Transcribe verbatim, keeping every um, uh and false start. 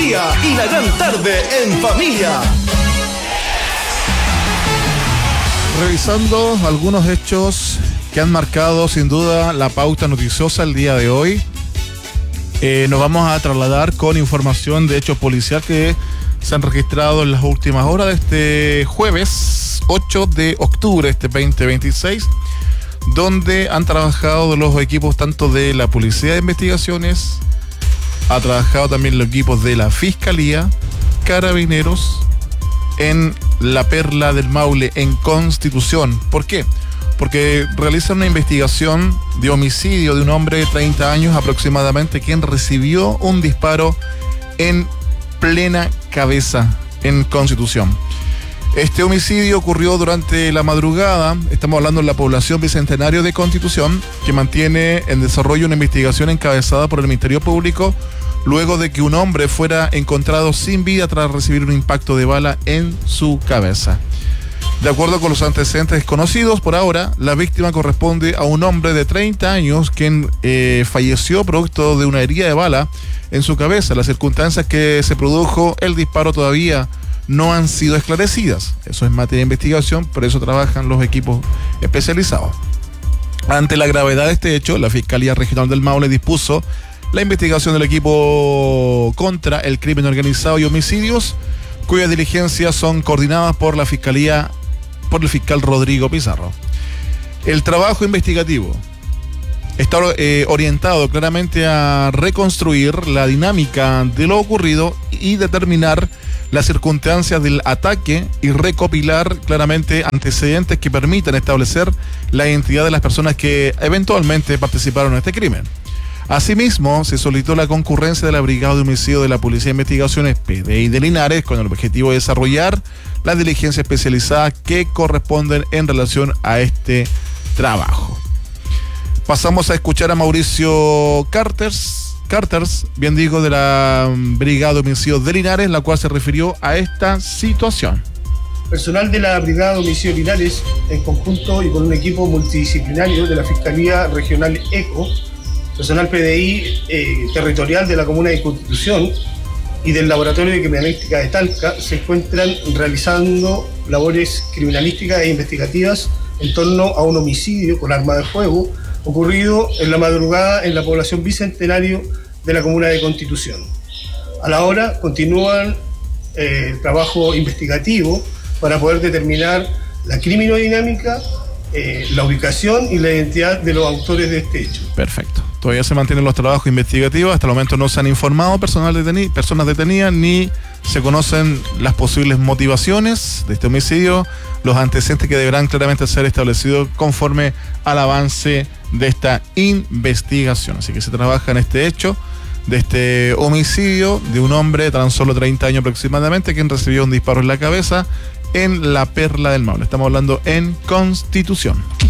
día y la gran tarde en familia. Revisando algunos hechos que han marcado sin duda la pauta noticiosa el día de hoy, eh, nos vamos a trasladar con información de hechos policial que se han registrado en las últimas horas de este jueves ocho de octubre este veinte veintiséis, donde han trabajado los equipos tanto de la Policía de Investigaciones, ha trabajado también los equipos de la Fiscalía, Carabineros, en la Perla del Maule, en Constitución. ¿Por qué? Porque realizan una investigación de homicidio de un hombre de treinta años aproximadamente, quien recibió un disparo en plena cabeza en Constitución. Este homicidio ocurrió durante la madrugada. Estamos hablando de la población Bicentenario de Constitución, que mantiene en desarrollo una investigación encabezada por el Ministerio Público luego de que un hombre fuera encontrado sin vida tras recibir un impacto de bala en su cabeza. De acuerdo con los antecedentes conocidos, por ahora, la víctima corresponde a un hombre de treinta años quien eh, falleció producto de una herida de bala en su cabeza. Las circunstancias que se produjo el disparo todavía no han sido esclarecidas. Eso es materia de investigación, por eso trabajan los equipos especializados. Ante la gravedad de este hecho, la Fiscalía Regional del Maule dispuso la investigación del equipo contra el crimen organizado y homicidios, cuyas diligencias son coordinadas por la Fiscalía, por el fiscal Rodrigo Pizarro. El trabajo investigativo está eh, orientado claramente a reconstruir la dinámica de lo ocurrido y determinar las circunstancias del ataque y recopilar claramente antecedentes que permitan establecer la identidad de las personas que eventualmente participaron en este crimen. Asimismo, se solicitó la concurrencia de la Brigada de Homicidio de la Policía de Investigaciones P D I de Linares con el objetivo de desarrollar las diligencias especializadas que corresponden en relación a este trabajo. Pasamos a escuchar a Mauricio Carters, Carters, bien digo, de la Brigada de Homicidio de Linares, la cual se refirió a esta situación. Personal de la Brigada de Homicidio de Linares, en conjunto y con un equipo multidisciplinario de la Fiscalía Regional ECO, personal P D I eh, territorial de la Comuna de Constitución y del Laboratorio de Criminalística de Talca, se encuentran realizando labores criminalísticas e investigativas en torno a un homicidio con arma de fuego ocurrido en la madrugada en la población Bicentenario de la Comuna de Constitución. A la hora continúan eh, el trabajo investigativo para poder determinar la criminodinámica, eh, la ubicación y la identidad de los autores de este hecho. Perfecto. Todavía se mantienen los trabajos investigativos. Hasta el momento no se han informado personal deteni- personas detenidas ni se conocen las posibles motivaciones de este homicidio, los antecedentes que deberán claramente ser establecidos conforme al avance de esta investigación. Así que se trabaja en este hecho de este homicidio de un hombre de tan solo treinta años aproximadamente, quien recibió un disparo en la cabeza en la Perla del Maule. Estamos hablando en Constitución.